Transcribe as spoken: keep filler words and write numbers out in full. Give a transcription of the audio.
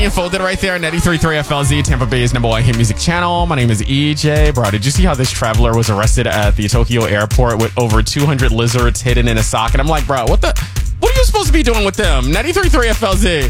Folded right there. ninety-three point three F L Z, Tampa Bay's number one hit music channel. My name is E J. Bro, did you see how this traveler was arrested at the Tokyo airport with over two hundred lizards hidden in a sock? And I'm like, bro, what the? What are you supposed to be doing with them? ninety-three point three F L Z.